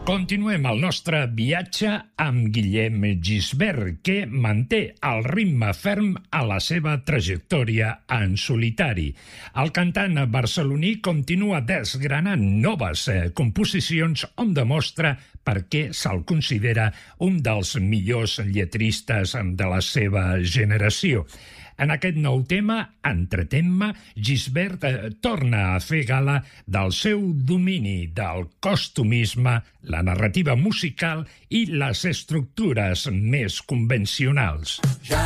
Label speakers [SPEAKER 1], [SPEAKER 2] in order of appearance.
[SPEAKER 1] Continuem el nostre viatge amb Guillem Gisbert, que manté el ritme ferm a la seva trajectòria en solitari. El cantant barceloní continua desgranant noves composicions on demostra per què se'l considera un dels millors lletristes de la seva generació. En aquest nou tema, Entretén-me, Gisbert torna a fer gala del seu domini del costumisme, la narrativa musical i les estructures més convencionals.